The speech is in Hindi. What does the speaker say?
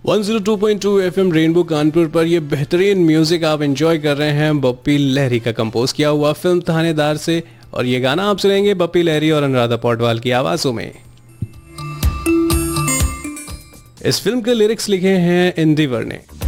102.2 एफएम रेनबो कानपुर पर ये बेहतरीन म्यूजिक आप एंजॉय कर रहे हैं बप्पी लहरी का कंपोज किया हुआ फिल्म थानेदार से। और ये गाना आप सुनेंगे बप्पी लहरी और अनुराधा पौडवाल की आवाजों में। इस फिल्म के लिरिक्स लिखे हैं इंदिवर ने।